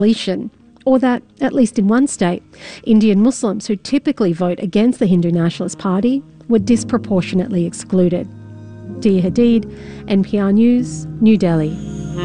or that, at least in one state, Indian Muslims who typically vote against the Hindu Nationalist Party were disproportionately excluded. Dia Hadid, NPR News, New Delhi.